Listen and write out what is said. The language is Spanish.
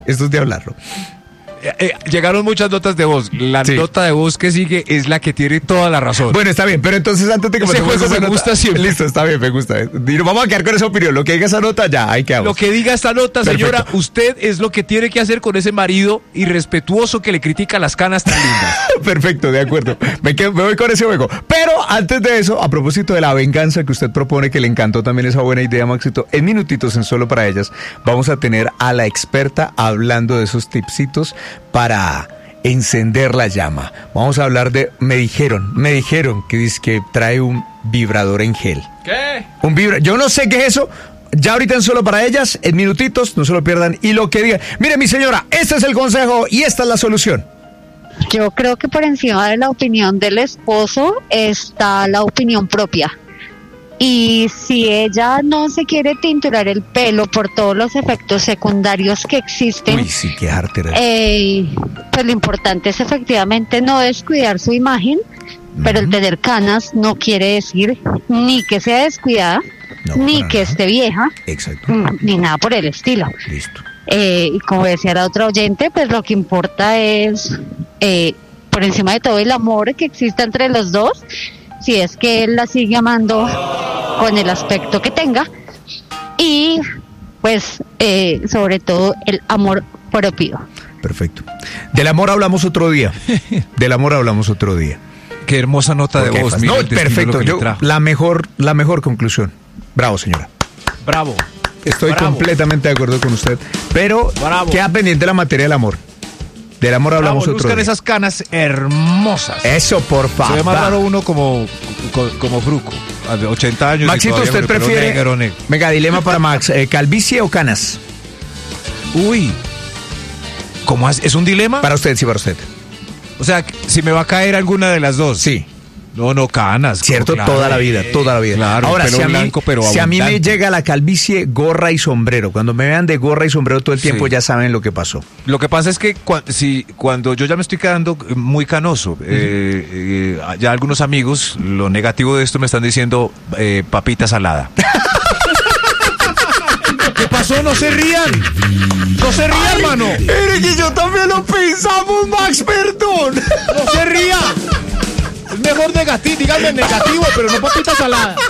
Esto es de hablarlo. Llegaron muchas notas de voz. La nota de voz que sigue es la que tiene toda la razón. Bueno, está bien, pero entonces antes de que ese juego me gusta siempre. Listo, está bien, me gusta. Y nos vamos a quedar con esa opinión. Lo que diga esa nota, ya, ahí quedamos. Lo que diga esta nota, perfecto. Señora, usted es lo que tiene que hacer con ese marido irrespetuoso que le critica las canas tan lindas. Perfecto, de acuerdo. Me voy con ese juego. Pero antes de eso, a propósito de la venganza que usted propone, que le encantó también esa buena idea, Maxito, en minutitos en Solo para Ellas, vamos a tener a la experta hablando de esos tipsitos para encender la llama. Vamos a hablar de... Me dijeron que dice que trae un vibrador en gel. ¿Qué? Yo no sé qué es eso. Ya ahorita en Solo para Ellas, en minutitos, no se lo pierdan. Y lo que diga... Mire, mi señora, este es el consejo y esta es la solución. Yo creo que por encima de la opinión del esposo está la opinión propia. Y si ella no se quiere tinturar el pelo por todos los efectos secundarios que existen, uy, sí, qué arte. Pues lo importante es efectivamente no descuidar su imagen, pero el tener canas no quiere decir ni que sea descuidada, ni que esté vieja, exacto, ni nada por el estilo. Listo. Y como decía la otra oyente, pues lo que importa es, por encima de todo, el amor que existe entre los dos. Si es que él la sigue amando con el aspecto que tenga, y pues sobre todo el amor propio. Perfecto. Del amor hablamos otro día. Qué hermosa nota de voz. No, perfecto. La mejor conclusión. Bravo, señora. Bravo. Estoy completamente de acuerdo con usted. Pero queda pendiente la materia del amor. Del amor hablamos otro día. Esas canas hermosas. Eso, por favor. Se ve más raro uno como Fruco, de 80 años. Maxito, ¿usted prefiere? Negro. Venga, dilema para Max. ¿Calvicie o canas? Uy. ¿Cómo es un dilema? Para usted, sí, para usted. O sea, si me va a caer alguna de las dos. Sí. No, canas. Cierto, claro, toda la vida. Claro, ahora, pelo blanco, pero si a mí me llega la calvicie, gorra y sombrero. Cuando me vean de gorra y sombrero todo el tiempo, ya saben lo que pasó. Lo que pasa es que cuando yo ya me estoy quedando muy canoso, ya algunos amigos, lo negativo de esto me están diciendo papita salada. ¿Qué pasó? No se rían. No se rían, hermano. Mire que yo también lo pensamos, Max, perdón. No se rían. Es mejor negativo, díganme negativo, pero no papita salada.